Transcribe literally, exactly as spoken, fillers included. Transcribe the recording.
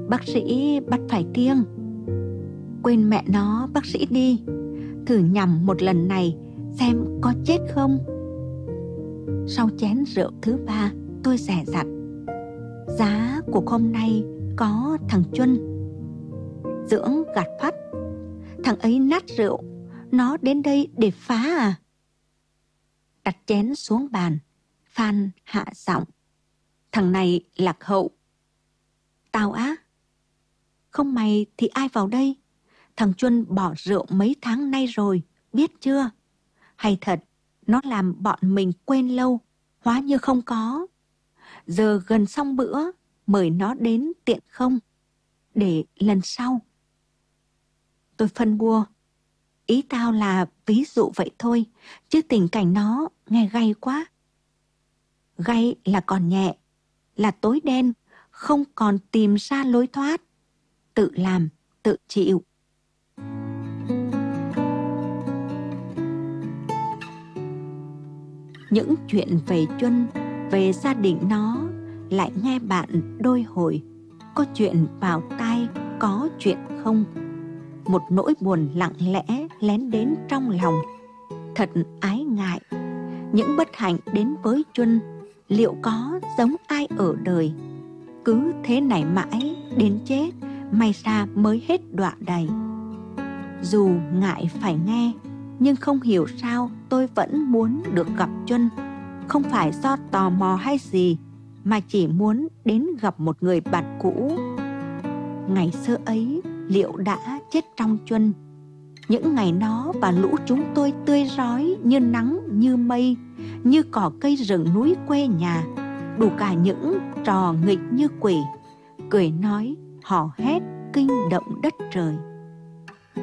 Bác sĩ bắt phải kiêng. Quên mẹ nó bác sĩ đi, thử nhầm một lần này xem có chết không. Sau chén rượu thứ ba, tôi dè dặt. Giá cuộc hôm nay có thằng Chuân. Dưỡng gạt phắt. Thằng ấy nát rượu, nó đến đây để phá à? Đặt chén xuống bàn, Phan hạ giọng. Thằng này lạc hậu. Tao á? Không mày thì ai vào đây? Thằng Chuân bỏ rượu mấy tháng nay rồi, biết chưa? Hay thật, nó làm bọn mình quên lâu, hóa như không có. Giờ gần xong bữa, mời nó đến tiện không? Để lần sau. Tôi phân bua. Ý tao là ví dụ vậy thôi, chứ tình cảnh nó nghe gay quá. Gay là còn nhẹ, là tối đen, không còn tìm ra lối thoát. Tự làm, tự chịu. Những chuyện về Chuân, về gia đình nó, lại nghe bạn đôi hồi. Có chuyện vào tai, có chuyện không. Một nỗi buồn lặng lẽ lén đến trong lòng. Thật ái ngại. Những bất hạnh đến với Chuân liệu có giống ai ở đời? Cứ thế này mãi đến chết, may ra mới hết đọa đầy. Dù ngại phải nghe, nhưng không hiểu sao tôi vẫn muốn được gặp Chuân. Không phải do tò mò hay gì, mà chỉ muốn đến gặp một người bạn cũ. Ngày xưa ấy liệu đã chết trong Chuân. Những ngày đó và lũ chúng tôi tươi rói như nắng như mây, như cỏ cây rừng núi quê nhà, đủ cả những trò nghịch như quỷ, cười nói hò hét kinh động đất trời.